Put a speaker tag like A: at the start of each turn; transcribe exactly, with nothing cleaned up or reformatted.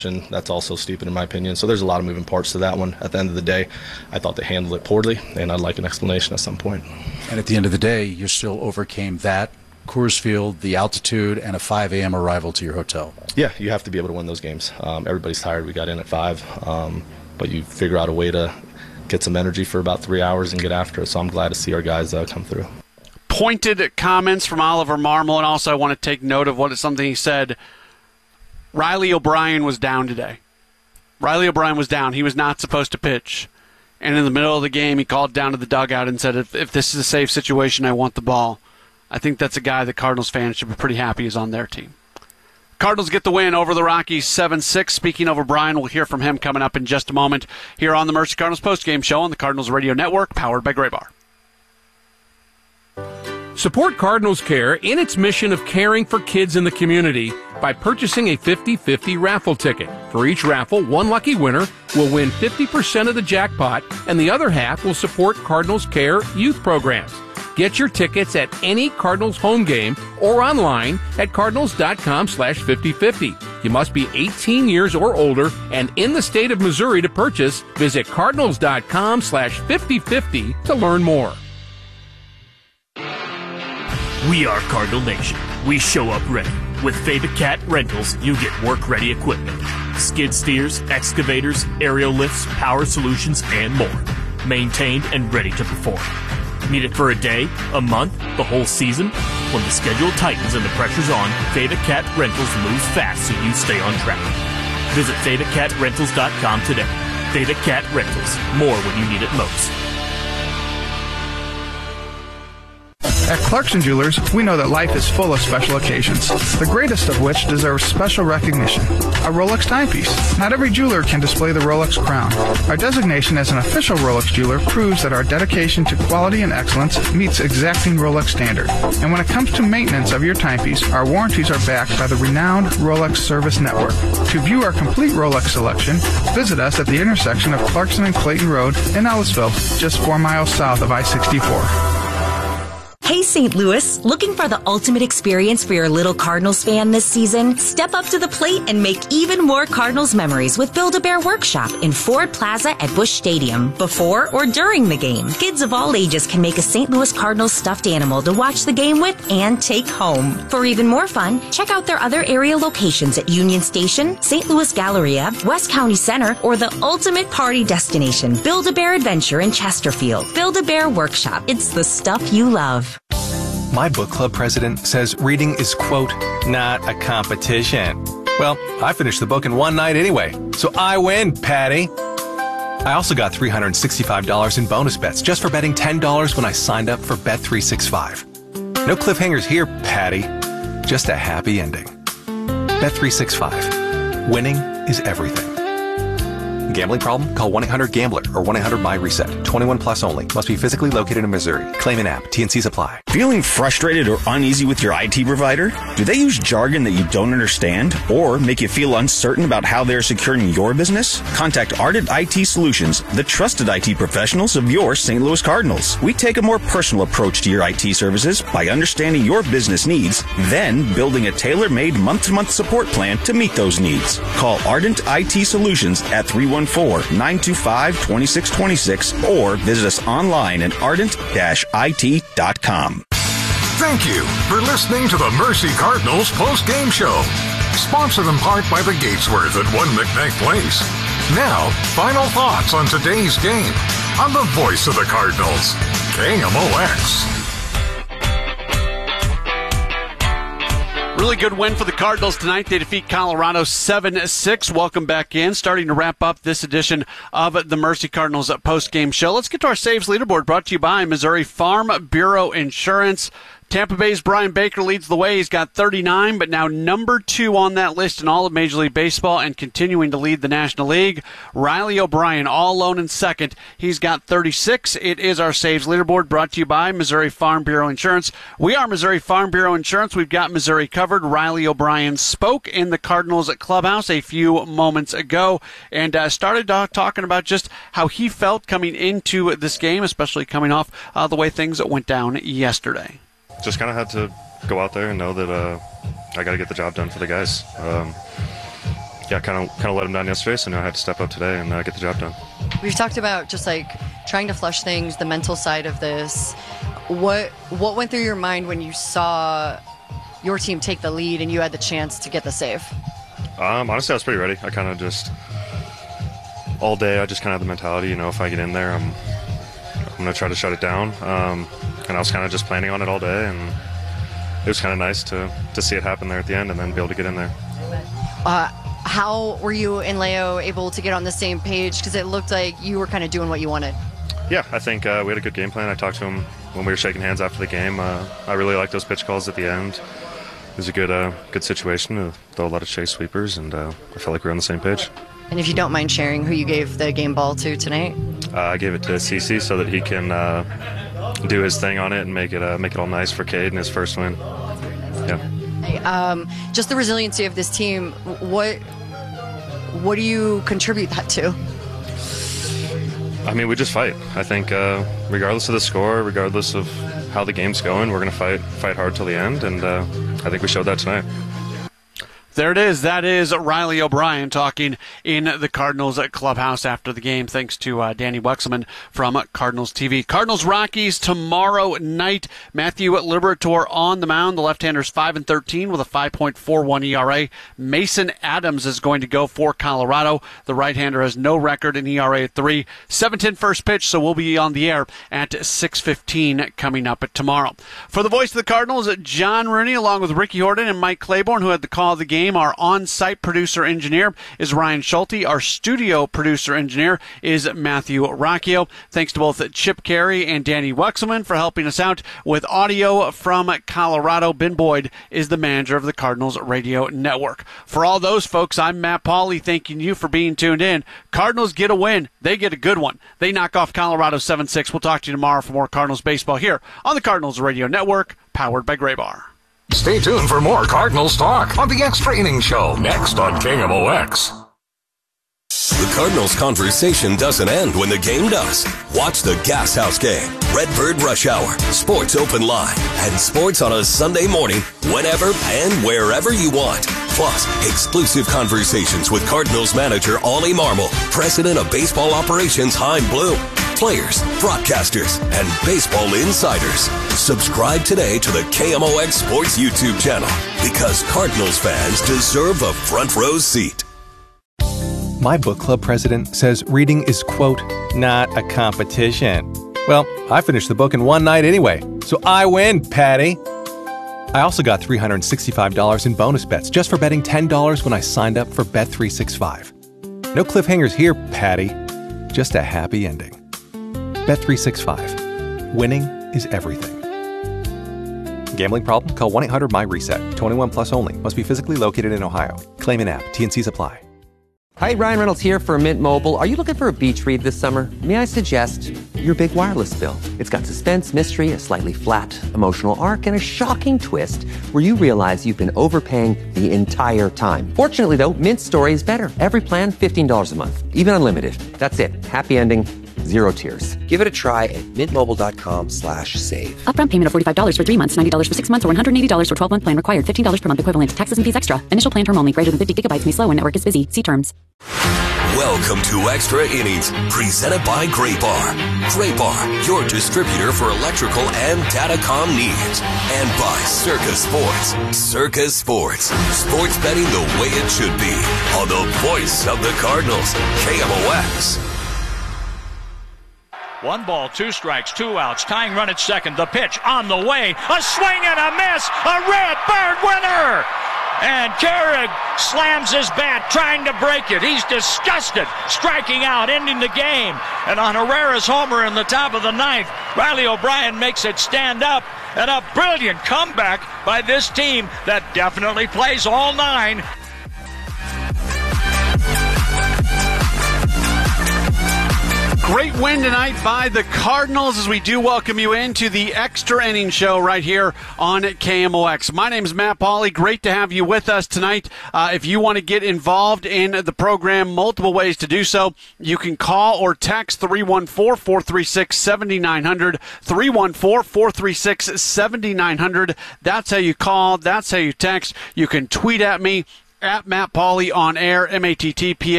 A: And that's also stupid in my opinion. So there's a lot of moving parts to that one. At the end of the day, I thought they handled it poorly, and I'd like an explanation at some point.
B: And at the end of the day, you still overcame that, Coors Field, the altitude, and a five a.m. arrival to your hotel.
A: Yeah, you have to be able to win those games. Um, everybody's tired. We got in at five, um, but you figure out a way to get some energy for about three hours and get after it. So I'm glad to see our guys uh, come through.
C: Pointed comments from Oliver Marmol, and also I want to take note of what is something he said. Riley O'Brien was down today. Riley O'Brien was down. He was not supposed to pitch. And in the middle of the game, he called down to the dugout and said, if, if this is a safe situation, I want the ball. I think that's a guy that Cardinals fans should be pretty happy is on their team. Cardinals get the win over the Rockies seven six. Speaking of O'Brien, we'll hear from him coming up in just a moment here on the Mercy Cardinals postgame show on the Cardinals Radio Network, powered by Graybar.
D: Support Cardinals Care in its mission of caring for kids in the community by purchasing a fifty-fifty raffle ticket. For each raffle, one lucky winner will win fifty percent of the jackpot, and the other half will support Cardinals Care youth programs. Get your tickets at any Cardinals home game or online at cardinals.com slash 5050. You must be eighteen years or older and in the state of Missouri to purchase. Visit cardinals.com slash 5050 to learn more.
E: We are Cardinal Nation. We show up ready. With Fabicat Rentals, you get work-ready equipment. Skid steers, excavators, aerial lifts, power solutions, and more. Maintained and ready to perform. Need it for a day, a month, the whole season? When the schedule tightens and the pressure's on, Fabicat Rentals moves fast so you stay on track. Visit fabicat rentals dot com today. Fabicat Rentals. More when you need it most.
F: At Clarkson Jewelers, we know that life is full of special occasions, the greatest of which deserves special recognition. A Rolex timepiece. Not every jeweler can display the Rolex crown. Our designation as an official Rolex jeweler proves that our dedication to quality and excellence meets exacting Rolex standard. And when it comes to maintenance of your timepiece, our warranties are backed by the renowned Rolex Service Network. To view our complete Rolex selection, visit us at the intersection of Clarkson and Clayton Road in Ellisville, just four miles south of I sixty-four.
G: Hey, Saint Louis, looking for the ultimate experience for your little Cardinals fan this season? Step up to the plate and make even more Cardinals memories with Build-A-Bear Workshop in Ford Plaza at Busch Stadium, before or during the game. Kids of all ages can make a Saint Louis Cardinals stuffed animal to watch the game with and take home. For even more fun, check out their other area locations at Union Station, Saint Louis Galleria, West County Center, or the ultimate party destination, Build-A-Bear Adventure in Chesterfield. Build-A-Bear Workshop. It's the stuff you love.
H: My book club president says reading is, quote, not a competition. Well, I finished the book in one night anyway, so I win, Patty. I also got three hundred sixty-five dollars in bonus bets just for betting ten dollars when I signed up for Bet three sixty-five. No cliffhangers here, Patty. Just a happy ending. Bet three sixty-five. Winning is everything. Gambling problem? Call one eight hundred gambler or one eight hundred my reset. twenty-one plus only. Must be physically located in Missouri. Claim an app. T and C's apply.
I: Feeling frustrated or uneasy with your I T provider? Do they use jargon that you don't understand or make you feel uncertain about how they're securing your business? Contact Ardent I T Solutions, the trusted I T professionals of your Saint Louis Cardinals. We take a more personal approach to your I T services by understanding your business needs, then building a tailor-made month-to-month support plan to meet those needs. Call Ardent I T Solutions at three one four, nine two five, two six two six or visit us online at ardent dash I T dot com.
J: Thank you for listening to the Mercy Cardinals post-game show. Sponsored in part by the Gatesworth at One McKnight Place. Now, final thoughts on today's game on the voice of the Cardinals, K M O X.
C: Really good win for the Cardinals tonight. They defeat Colorado seven six. Welcome back in. Starting to wrap up this edition of the Mercy Cardinals post-game show. Let's get to our saves leaderboard brought to you by Missouri Farm Bureau Insurance. Tampa Bay's Brian Baker leads the way. He's got thirty-nine, but now number two on that list in all of Major League Baseball and continuing to lead the National League. Riley O'Brien all alone in second. He's got thirty-six. It is our saves leaderboard brought to you by Missouri Farm Bureau Insurance. We are Missouri Farm Bureau Insurance. We've got Missouri covered. Riley O'Brien spoke in the Cardinals clubhouse a few moments ago and uh, started uh, talking about just how he felt coming into this game, especially coming off uh, the way things went down yesterday.
K: Just kind of had to go out there and know that uh, I got to get the job done for the guys. Um, yeah, kind of kind of let him down yesterday, so now I had to step up today and uh, get the job done.
L: We've talked about just like trying to flush things, the mental side of this. What what went through your mind when you saw your team take the lead and you had the chance to get the save?
K: Um, honestly, I was pretty ready. I kind of just all day. I just kind of had the mentality, you know, if I get in there, I'm I'm gonna try to shut it down. Um, and I was kind of just planning on it all day, and it was kind of nice to to see it happen there at the end and then be able to get in there.
L: Uh, how were you and Leo able to get on the same page? Because it looked like you were kind of doing what you wanted.
K: Yeah, I think uh, we had a good game plan. I talked to him when we were shaking hands after the game. Uh, I really liked those pitch calls at the end. It was a good uh, good situation to throw a lot of chase sweepers, and uh, I felt like we were on the same page.
L: And if you don't mind sharing who you gave the game ball to tonight?
K: Uh, I gave it to Cece so that he can uh, do his thing on it and make it uh, make it all nice for Cade in his first win. Yeah.
L: Um, just the resiliency of this team. What what do you contribute that to?
K: I mean, we just fight. I think uh, regardless of the score, regardless of how the game's going, we're going to fight fight hard till the end, and uh, I think we showed that tonight.
C: There it is. That is Riley O'Brien talking in the Cardinals clubhouse after the game. Thanks to uh, Danny Wexelman from Cardinals T V. Cardinals Rockies tomorrow night. Matthew Liberatore on the mound. The left-hander's five and thirteen with a five point four one E R A. Mason Adams is going to go for Colorado. The right-hander has no record in E R A at three. seven ten first pitch, so we'll be on the air at six fifteen coming up at tomorrow. For the voice of the Cardinals, John Rooney, along with Ricky Horton and Mike Claiborne, who had the call of the game. Our on-site producer engineer is Ryan Schulte. Our studio producer engineer is Matthew Rocchio. Thanks to both Chip Carey and Danny Wexelman for helping us out with audio from Colorado. Ben Boyd is the manager of the Cardinals Radio Network. For all those folks, I'm Matt Pauley, thanking you for being tuned in. Cardinals get a win. They get a good one. They knock off Colorado seven six. We'll talk to you tomorrow for more Cardinals baseball here on the Cardinals Radio Network, powered by Graybar.
J: Stay tuned for more Cardinals talk on the Extra Innings Show next on K M O X.
M: The Cardinals conversation doesn't end when the game does. Watch the Gas House Game, Redbird Rush Hour, Sports Open Line, and sports on a Sunday morning whenever and wherever you want. Plus, exclusive conversations with Cardinals manager Ollie Marmol, president of baseball operations Chaim Bloom, players, broadcasters, and baseball insiders. Subscribe today to the K M O X Sports YouTube channel because Cardinals fans deserve a front row seat.
H: My book club president says reading is, quote, not a competition. Well, I finished the book in one night anyway, so I win, Patty. I also got three hundred sixty-five dollars in bonus bets just for betting ten dollars when I signed up for Bet three sixty-five. No cliffhangers here, Patty. Just a happy ending. Bet three sixty-five. Winning is everything. Gambling problem? Call one eight hundred my reset. twenty-one plus only. Must be physically located in Ohio. Claim in app. T N Cs apply.
N: Hi, Ryan Reynolds here for Mint Mobile. Are you looking for a beach read this summer? May I suggest your big wireless bill? It's got suspense, mystery, a slightly flat emotional arc, and a shocking twist where you realize you've been overpaying the entire time. Fortunately, though, Mint's story is better. Every plan, fifteen dollars a month. Even unlimited. That's it. Happy ending. Zero tears. Give it a try at mintmobile.com slash save.
O: Upfront payment of forty-five dollars for three months, ninety dollars for six months, or one hundred eighty dollars for twelve-month plan required. fifteen dollars per month equivalent. Taxes and fees extra. Initial plan term only. Greater than fifty gigabytes may slow when network is busy. See terms.
M: Welcome to Extra Innings, presented by Graybar. Graybar, your distributor for electrical and datacom needs. And by Circa Sports. Circa Sports. Sports betting the way it should be. On the voice of the Cardinals, K M O X.
P: One ball, two strikes, two outs. Tying run at second. The pitch on the way. A swing and a miss. A Redbird winner. And Carrig slams his bat, trying to break it. He's disgusted, striking out, ending the game. And on Herrera's homer in the top of the ninth, Riley O'Brien makes it stand up. And a brilliant comeback by this team that definitely plays all nine.
C: Great win tonight by the Cardinals as we do welcome you into the Extra Inning Show right here on K M O X. My name is Matt Pauley. Great to have you with us tonight. Uh, if you want to get involved in the program, multiple ways to do so. You can call or text three one four, four three six, seven nine zero zero, three one four, four three six, seven nine zero zero. That's how you call. That's how you text. You can tweet at me at Matt Pauley on air, M A T T P